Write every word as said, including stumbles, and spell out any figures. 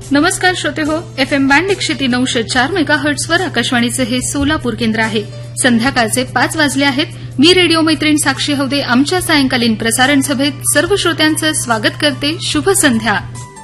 नमस्कार श्रोते हो, एफ एम बँड एकशे तीन अंश चार मेगा हर्ट्झवर आकाशवाणीचे हे सोलापूर केंद्र आहे. संध्याकाळचे पाच वाजले आहेत. मी रेडिओ मैत्रीण साक्षी हौदे आमच्या सायंकालीन प्रसारण सभेत सर्व श्रोत्यांचं स्वागत करते. शुभ संध्या.